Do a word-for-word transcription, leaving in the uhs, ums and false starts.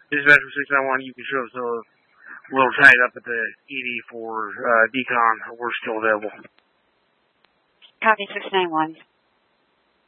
Dispatcher six nine one, you can show us a little tied up at the E D for uh, decon. We're still available. Copy six nine one.